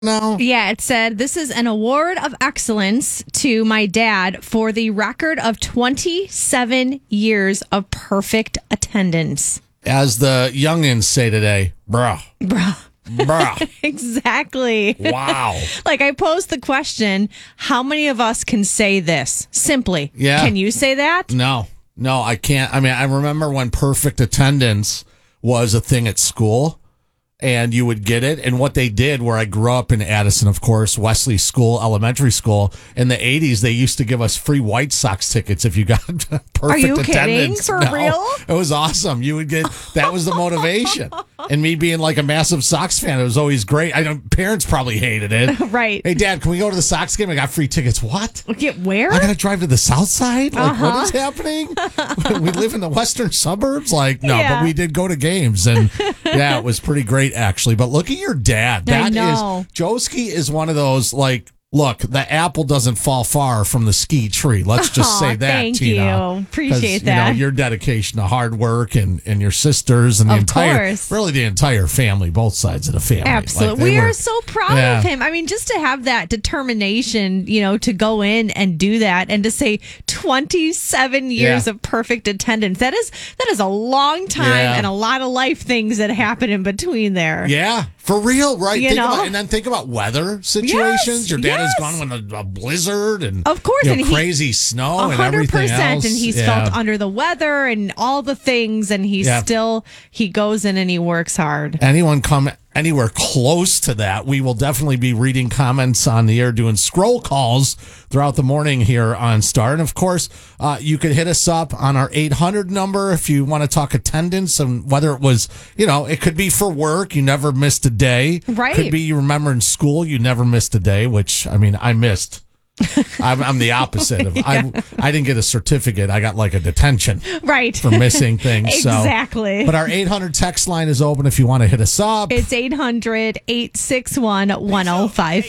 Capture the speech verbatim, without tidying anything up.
No. Yeah, it said, this is an award of excellence to my dad for the record of twenty-seven years of perfect attendance. As the youngins say today, bruh. Bruh. Bruh. Exactly. Wow. Like, I posed the question, how many of us can say this? Simply. Yeah. Can you say that? No. No, I can't. I mean, I remember when perfect attendance was a thing at school. And you would get it. And what they did, where I grew up in Addison, of course, Wesley School, elementary school, in the eighties, they used to give us free White Sox tickets if you got perfect Are you attendance. kidding? For No, real? It was awesome. You would get, that was the motivation. And me being like a massive Sox fan, it was always great. I know parents probably hated it. Right. Hey, Dad, can we go to the Sox game? I got free tickets. What? Get where? I got to drive to the south side? Like, Uh-huh. what is happening? We live in the western suburbs? Like, no, Yeah. but we did go to games. And yeah, it was pretty great, actually. But look at your dad. I That know. is, Joski is one of those, like, look, the apple doesn't fall far from the ski tree. Let's just Aw, say that, thank Tina. you. Appreciate 'Cause, that. You know, your dedication to hard work and, and your sisters and the Of entire, course. really the entire family, both sides of the family. Like, Absolutely. they we were- are so proud Yeah. of him. I mean, just to have that determination, you know, to go in and do that and to say twenty-seven years Yeah. of perfect attendance. That is that is a long time Yeah. and a lot of life things that happen in between there. Yeah, for real, right? You think know? about, and then think about weather situations. Yes, Your dad yes. has gone with a, a blizzard and Of course, you know, and he- crazy snow A and hundred everything percent, else. and he's Yeah. felt under the weather and all the things, and he Yeah. still he goes in and he works hard. Anyone come anywhere close to that, we will definitely be reading comments on the air, doing scroll calls throughout the morning here on Star. And of course, uh, you could hit us up on our eight hundred number if you want to talk attendance and whether it was, you know, it could be for work. You never missed a day. Right. Could be you remember in school, you never missed a day, which, I mean, I missed. I'm, I'm the opposite of I. I didn't get a certificate. I got like a detention Right. for missing things. Exactly. So, but our eight hundred text line is open if you want to hit us up. It's eight hundred, eight six one, one oh five five.